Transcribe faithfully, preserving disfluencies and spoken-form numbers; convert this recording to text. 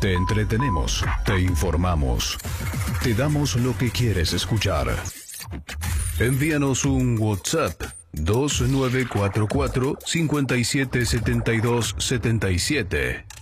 Te entretenemos, te informamos, te damos lo que quieres escuchar. Envíanos un WhatsApp dos nueve cuatro cuatro, cinco siete siete dos siete siete.